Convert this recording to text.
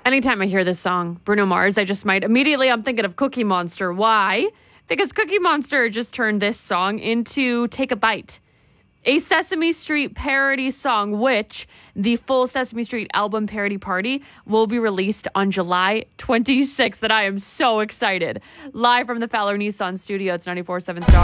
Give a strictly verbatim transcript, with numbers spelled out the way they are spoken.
Anytime I hear this song, Bruno Mars, I just might immediately I'm thinking of Cookie Monster. Why? Because Cookie Monster just turned this song into Take a Bite, a Sesame Street parody song, which the full Sesame Street album parody party will be released on July twenty-sixth. And I am so excited. Live from the Fowler Nissan studio, it's ninety-four point seven Star.